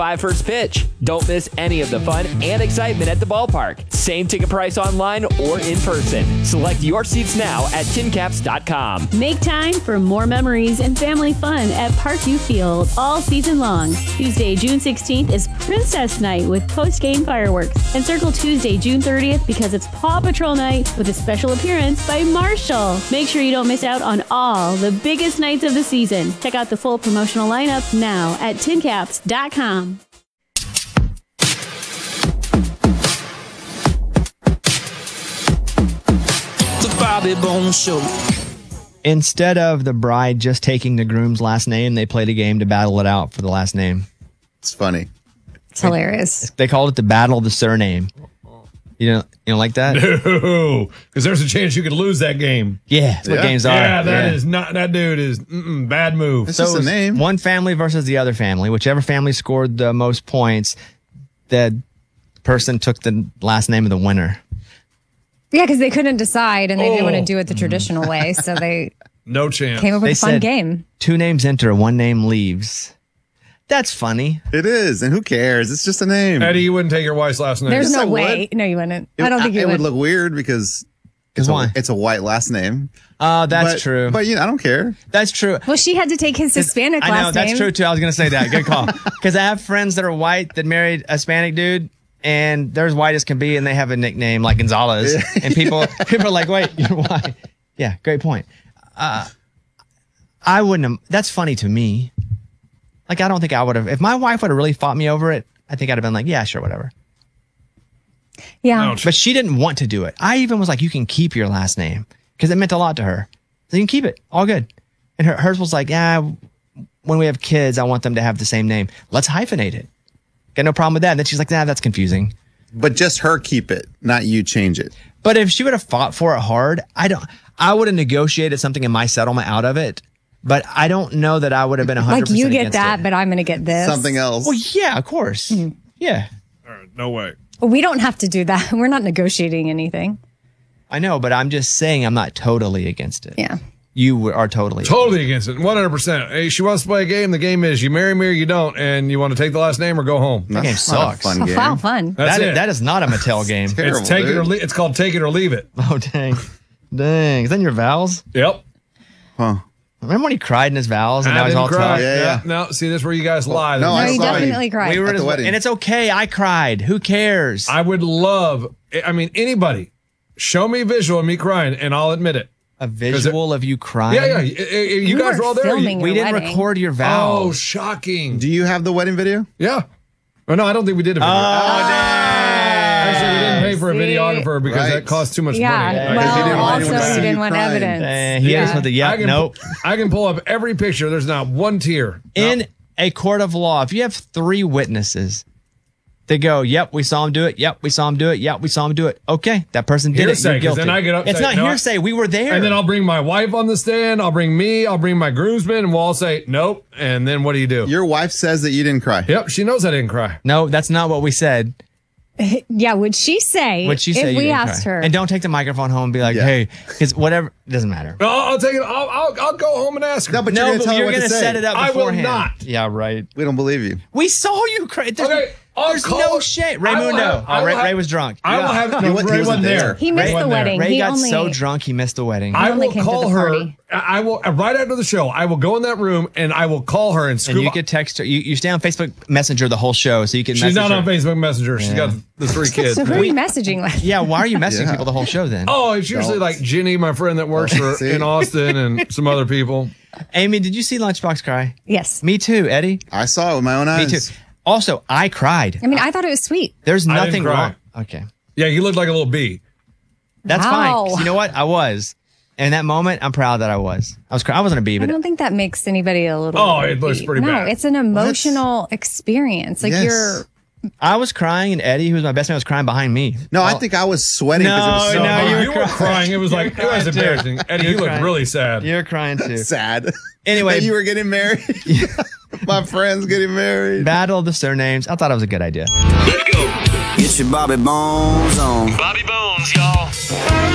by first pitch. Don't miss any of the fun and excitement at the ballpark. Same ticket price online or in person. Select your seats now at tincaps.com. Make time for more memories and family fun at Parkview Field all season long. Tuesday, June 16th is Princess Night with post-game fireworks. And circle Tuesday, June 30th because it's Paw Patrol Night with a special appearance by Marshall. Make sure you don't miss out on all the biggest nights of the season. Check out the full promotional lineup now at tincaps.com. The Bobby Bones Show. Instead of the bride just taking the groom's last name, they played a game to battle it out for the last name. It's funny. It's hilarious. They called it the Battle of the Surname. You don't like that? No, because there's a chance you could lose that game. Yeah, that's what games are. Yeah, that is not. That dude is bad move. It's just a name. One family versus the other family. Whichever family scored the most points, the person took the last name of the winner. Yeah, because they couldn't decide and they didn't want to do it the traditional way. So they No chance. came up with They a fun said, game. 2 names enter, 1 name leaves. That's funny. It is, and who cares? It's just a name. Eddie, you wouldn't take your wife's last name. There's Yes, no I would. way. No, you wouldn't. I don't think you it would. would look weird because Why? it's a white last name. Oh, that's But- true. But I don't care. That's true. Well, she had to take his Hispanic last name. I know, that's true too. I was going to say that. Good call. Because I have friends that are white that married a Hispanic dude, and they're as white as can be, and they have a nickname like Gonzalez. And people are like, wait, you're white. Yeah, great point. I wouldn't have. That's funny to me. Like, I don't think I would have. If my wife would have really fought me over it, I think I'd have been like, yeah, sure, whatever. Yeah. But she didn't want to do it. I even was like, you can keep your last name because it meant a lot to her. So you can keep it. All good. And hers was like, yeah, when we have kids, I want them to have the same name. Let's hyphenate it. Got no problem with that. And then she's like, nah, that's confusing. But just her keep it, not you change it. But if she would have fought for it hard, I would have negotiated something in my settlement out of it. But I don't know that I would have been 100% Like you get against that, it. but I'm going to get this. Something else. Well, yeah, of course. Yeah. All right, no way. Well, we don't have to do that. We're not negotiating anything. I know, but I'm just saying I'm not totally against it. Yeah. You are totally. Totally against it. 100%. Hey, she wants to play a game. The game is you marry me or you don't, and you want to take the last name or go home. That game sucks. Fun game. Wow, fun. That's it. That is not a Mattel game. Terrible, It's take it or dude. it's called take it or leave it. Oh, dang. Dang. Is that in your vows? Yep. Huh. Remember when he cried in his vows and I now he's didn't all cry. tough? Yeah. No, see, this is where you guys lie. No, No, I you saw definitely you. cried. We were At at the wedding. and it's okay. I cried. Who cares? I would love, I mean, anybody, show me a visual of me crying, and I'll admit it. A visual of you crying? Yeah. You guys weren't were all there. filming We your didn't wedding. record your Oh, vows. shocking. Do you have the wedding video? Yeah. Oh, no, I don't think we did a video. Actually, we didn't pay for a See? videographer because Right. that cost too much Yeah. money. Because you Well, didn't want anyone to also see you didn't you want crying. evidence. He Yeah. is with the I can, nope. I can pull up every picture. There's not one tear. In a court of law, if you have 3 witnesses, they go, yep, we saw him do it. Yep, we saw him do it. Yep, we saw him do it. Okay, that person did Hearsay, it. You're 'cause guilty. then I get up and It's say, not no, hearsay. We were there. And then I'll bring my wife on the stand. I'll bring me. I'll bring my groomsmen, and we'll all say nope. And then what do you do? Your wife says that you didn't cry. Yep, she knows I didn't cry. No, that's not what we said. Yeah, would she say What she said. if you we didn't asked cry. her? And don't take the microphone home and be like, Yeah. hey, because whatever, it doesn't matter. I'll take it. I'll go home and ask her. No, but No, you're going to but tell her you're what going to to say. set it up I will beforehand. not. Yeah, right. We don't believe you. We saw you cry. Okay, I'll There's call no her. shame. I will Raymundo. have- I will Ray, have- Ray was drunk. I will have. He No, wasn't Ray wasn't there. there. He missed Ray the wasn't there. wedding. Ray He got only- so drunk he missed the wedding. I only will came to call the her. party. I will right after the show. I will go in that room and I will call her and scoop. and you could text her. You stay on Facebook Messenger the whole show, so you can She's message not her. on Facebook Messenger. She's got the 3 kids. So who are you messaging with? Yeah, why are you messaging Yeah. people the whole show then? Oh, it's usually like Jenny, my friend that works for See? in Austin, and some other people. Amy, did you see Lunchbox cry? Yes. Me too, Eddie. I saw it with my own eyes. Me too. Also, I cried. I mean, I thought it was sweet. There's I didn't nothing cry. wrong. Okay. Yeah, you look like a little bee. That's Wow. fine. 'Cause you know what? I was. And in that moment, I'm proud that I was. I wasn't a bee, I but don't think that makes anybody a little. Oh, it looks pretty no, bad. it's an emotional experience. Like Yes. you're. I was crying, and Eddie, who was my best man, was crying behind me. No, I think I was sweating because it was so No, hot. you were you were crying. It was like it was crying, too. embarrassing. Eddie, You're you look crying. really sad. You're crying too. sad. Anyway. That you were getting married. My friend's getting married. Battle of the Surnames. I thought it was a good idea. Get your Bobby Bones on. Bobby Bones, y'all.